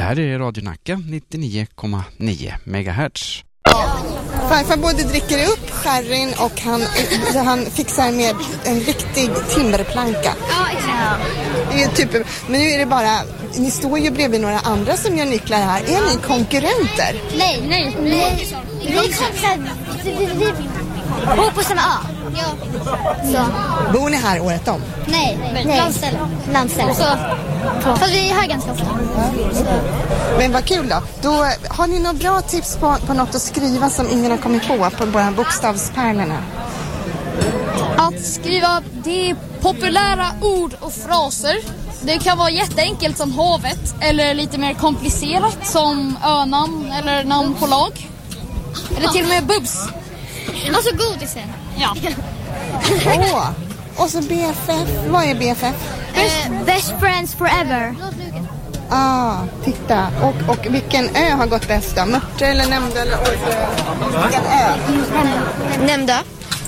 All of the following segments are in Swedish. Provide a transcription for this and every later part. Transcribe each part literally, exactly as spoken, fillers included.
här är Radio Nacka nittionio komma nio megahertz. Farfar både dricker upp sherryn och han, han fixar med en riktig timmerplanka. Ja, exakt. Det är typ, men nu är det bara, ni står ju bredvid några andra som gör nycklar här. Är ni konkurrenter? Nej, nej. nej. Vi är kompisar. Vi, vi, vi bor på samma A. Ja. Så. Bor ni här året om? Nej, nej. Landställe. Landställe. Så, fast vi är här ganska ofta. Ja. Men vad kul då. Då har ni några bra tips på, på något att skriva som ingen har kommit på på våra bokstavspärlorna? Att skriva det är populära ord och fraser. Det kan vara jätteenkelt som havet eller lite mer komplicerat som önamn eller namn på lag. Eller till och med bubs. Alltså godisen. Ja. Åh, oh, och så B F F. Vad är B F F? Best, uh, best friends forever. Ah, titta. Och, och vilken ö har gått bäst då? Mörtre eller Nämnda eller Orrö? Vilken ö? Nämnda.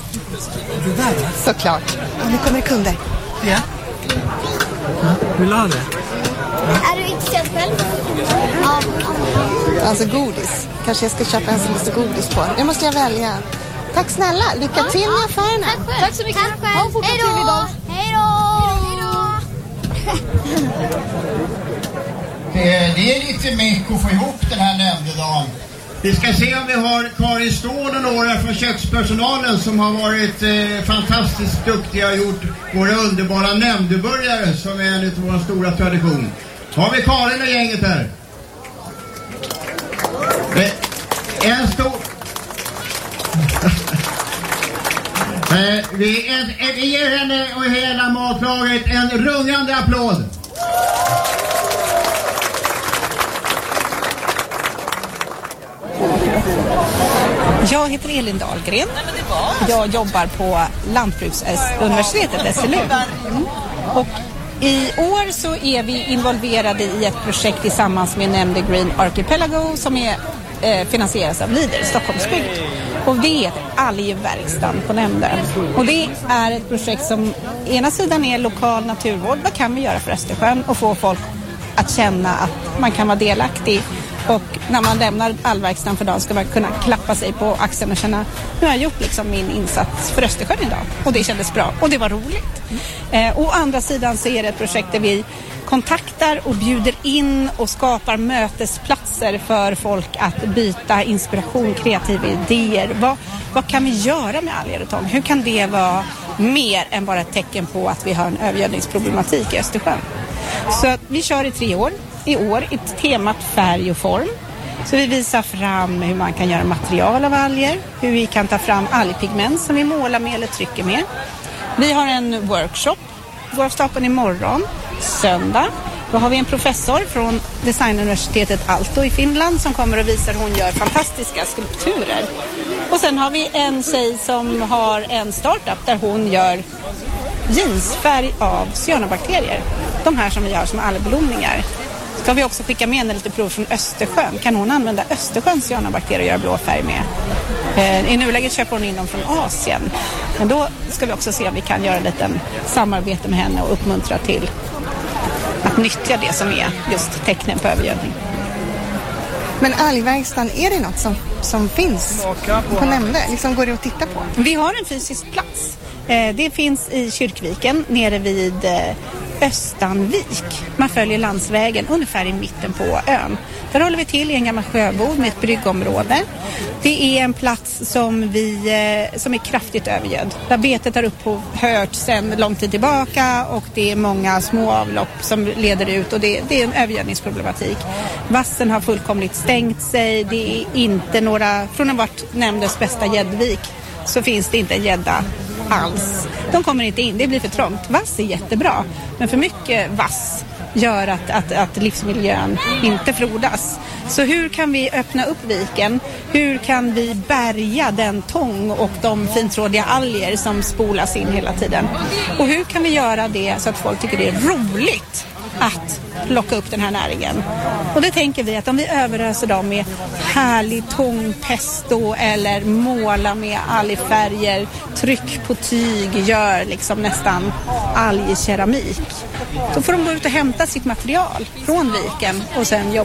Såklart. Och nu kommer det kunder. Ja. Ja. Vill du ha det? Ja. Är du intresserad själv? Ja. Alltså godis. Kanske jag ska köpa en som det står godis på. Nu måste jag välja. Tack snälla. Lycka till med affärerna. Tack, Tack så mycket. Tack själv. Ha en Hej då. dag. Hej då. Det är lite mycket att få ihop den här nämndedagen. Vi ska se om vi har Karin Ståhl och några från kökspersonalen som har varit eh, fantastiskt duktiga och gjort våra underbara nämndeburgare som är en av våra stora tradition. Har vi Karin och gänget här? En stor... eh, vi, en, en, vi ger henne och hela matlaget en rungande applåd. Jag heter Elin Dahlgren. Jag jobbar på Lantbruksuniversitetet, S L U. Mm. Och i år så är vi involverade i ett projekt tillsammans med Nämnde Green Archipelago som är eh, finansieras av Leader, Stockholmsbygd. Och det heter Algverkstan på Nämnde. Och det är ett projekt som ena sidan är lokal naturvård. Vad kan vi göra för Östersjön och få folk att känna att man kan vara delaktig. Och när man lämnar Algverkstan för dagen ska man kunna klappa sig på axeln och känna nu har jag gjort liksom min insats för Östersjön idag. Och det kändes bra och det var roligt. Eh, å andra sidan så är det ett projekt där vi kontaktar och bjuder in och skapar mötesplatser för folk att byta inspiration, kreativa idéer. Vad, vad kan vi göra med alger och tång? Hur kan det vara mer än bara ett tecken på att vi har en övergödningsproblematik i Östersjön? Så att vi kör i tre år. I år i temat färg och form. Så vi visar fram hur man kan göra material av alger. Hur vi kan ta fram algpigment som vi målar med eller trycker med. Vi har en workshop. Går av stapeln imorgon, söndag. Då har vi en professor från designuniversitetet Aalto i Finland som kommer och visar hur hon gör fantastiska skulpturer. Och sen har vi en tjej som har en startup där hon gör jeansfärg av cyanobakterier. De här som vi gör som algblomningar. Ska vi också skicka med lite prov från Östersjön. Kan hon använda Östersjöns cyanobakterier och göra blå färg med? Eh, I nuläget köper hon in dem från Asien. Men då ska vi också se om vi kan göra lite samarbete med henne och uppmuntra till att nyttja det som är just tecknen på övergödning. Men algverkstan, är det något som, som finns på Nämnde? Liksom går det att titta på? Vi har en fysisk plats. Eh, det finns i Kyrkviken nere vid eh, Östanvik. Man följer landsvägen ungefär i mitten på ön. Där håller vi till i en gammal sjöbod med ett bryggområde. Det är en plats som, vi, eh, som är kraftigt övergödd. Där betet har upp på hört sedan lång tid tillbaka och det är många små avlopp som leder ut och det, det är en övergödningsproblematik. Vassen har fullkomligt stängt sig. Det är inte några, från en vart nämndes bästa gäddvik så finns det inte en gädda alls. De kommer inte in, det blir för trångt. Vass är jättebra, men för mycket vass gör att, att, att livsmiljön inte frodas. Så hur kan vi öppna upp viken? Hur kan vi bärga den tång och de fintrådiga alger som spolas in hela tiden? Och hur kan vi göra det så att folk tycker det är roligt att plocka upp den här näringen? Och det tänker vi att om vi överöser dem med härlig tångpesto eller måla med algfärger, tryck på tyg, gör liksom nästan algkeramik. Så får de gå ut och hämta sitt material från viken och sen jobba